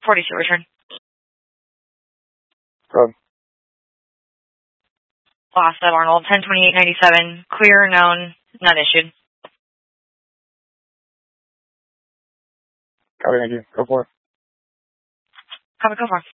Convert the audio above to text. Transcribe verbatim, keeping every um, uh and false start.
forty-two, return. Go ahead. Lost at Arnold, ten twenty-eight ninety-seven. Clear, known, none issued. Copy, thank you. Go for it. Copy, go for it.